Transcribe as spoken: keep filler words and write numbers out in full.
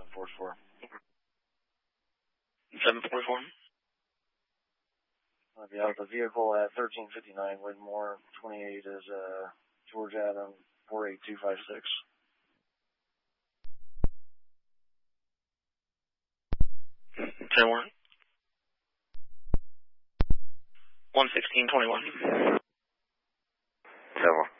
forty-four. seven forty-four. I'll be out of the vehicle at thirteen fifty-nine Widmore. twenty-eight is uh, George Adam, four eight two five six. ten one. one sixteen twenty-one. ten one.